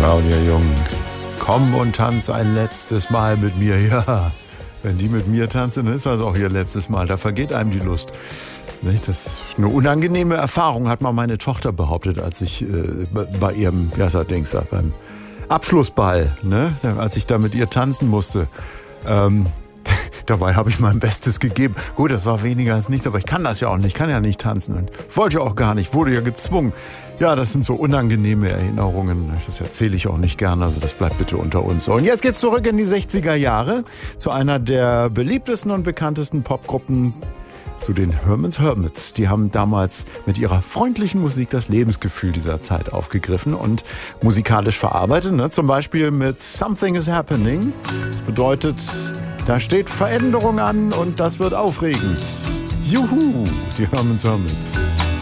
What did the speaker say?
Claudia Jung, komm und tanz ein letztes Mal mit mir. Ja, wenn die mit mir tanzen, dann ist das auch ihr letztes Mal. Da vergeht einem die Lust. Das ist eine unangenehme Erfahrung, hat mal meine Tochter behauptet, als ich bei ihrem, beim Abschlussball, ne, als ich da mit ihr tanzen musste. Dabei habe ich mein Bestes gegeben. Gut, das war weniger als nichts, aber ich kann das ja auch nicht. Ich kann ja nicht tanzen und wollte ja auch gar nicht, wurde ja gezwungen. Ja, das sind so unangenehme Erinnerungen. Das erzähle ich auch nicht gerne, also das bleibt bitte unter uns. Und jetzt geht's zurück in die 60er Jahre zu einer der beliebtesten und bekanntesten Popgruppen, zu den Herman's Hermits. Die haben damals mit ihrer freundlichen Musik das Lebensgefühl dieser Zeit aufgegriffen und musikalisch verarbeitet. Ne? Zum Beispiel mit Something is Happening. Das bedeutet, da steht Veränderung an und das wird aufregend. Juhu, die Herman's Hermits.